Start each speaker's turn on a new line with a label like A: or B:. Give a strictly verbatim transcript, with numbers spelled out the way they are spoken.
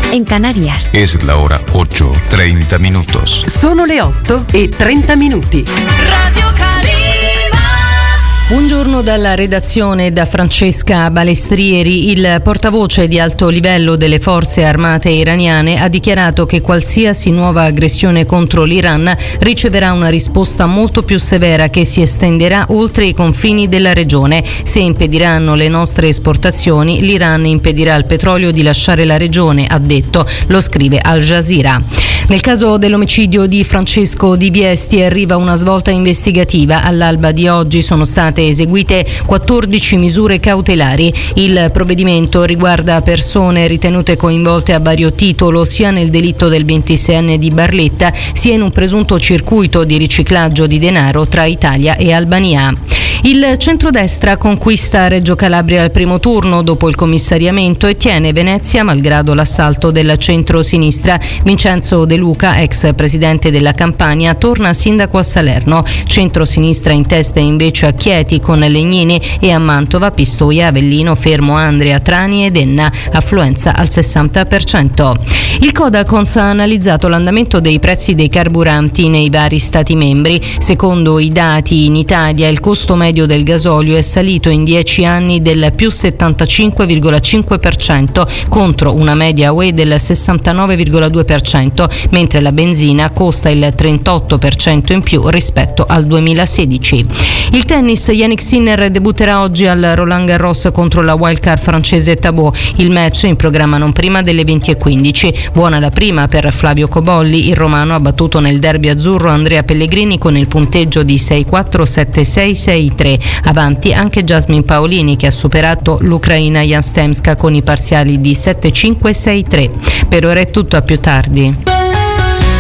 A: en Canarias.
B: Es la hora ocho, treinta minutos.
C: Sono le otto e trenta minuti.
D: Radio Calima.
E: Buongiorno dalla redazione da Francesca Balestrieri. Il portavoce di alto livello delle forze armate iraniane ha dichiarato che qualsiasi nuova aggressione contro l'Iran riceverà una risposta molto più severa che si estenderà oltre i confini della regione. Se impediranno le nostre esportazioni, l'Iran impedirà al petrolio di lasciare la regione, ha detto, lo scrive Al Jazeera. Nel caso dell'omicidio di Francesco Di Viesti arriva una svolta investigativa. All'alba di oggi sono state eseguite quattordici misure cautelari. Il provvedimento riguarda persone ritenute coinvolte a vario titolo sia nel delitto del ventiseienne di Barletta sia in un presunto circuito di riciclaggio di denaro tra Italia e Albania. Il centrodestra conquista Reggio Calabria al primo turno dopo il commissariamento e tiene Venezia malgrado l'assalto del centro-sinistra. Vincenzo De Luca, ex presidente della Campania, torna sindaco a Salerno. Centro-sinistra in testa invece a Chieti con Legnini e a Mantova Pistoia, Avellino, Fermo, Andria, Trani ed Enna, affluenza al sessanta per cento. Il Codacons ha analizzato l'andamento dei prezzi dei carburanti nei vari stati membri. Secondo i dati in Italia il costo medio del gasolio è salito in dieci anni del più settantacinque virgola cinque per cento contro una media U E del sessantanove virgola due per cento, mentre la benzina costa il trentotto per cento in più rispetto al duemilasedici. Il tennis, Jannik Sinner debutterà oggi al Roland Garros contro la wildcard francese Tabot. Il match in programma non prima delle venti e quindici. Buona la prima per Flavio Cobolli, il romano ha battuto nel derby azzurro Andrea Pellegrini con il punteggio di sei quattro sette sei sei tre. Avanti anche Jasmine Paolini che ha superato l'ucraina Jastemska con i parziali di sette cinque sei tre. Per ora è tutto, a più tardi.